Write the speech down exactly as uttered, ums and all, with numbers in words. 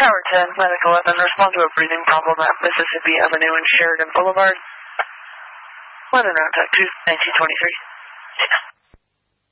Tower ten, Medic eleven, respond to a breathing problem at Mississippi Avenue and Sheridan Boulevard. London Round Tech two, nineteen twenty-three.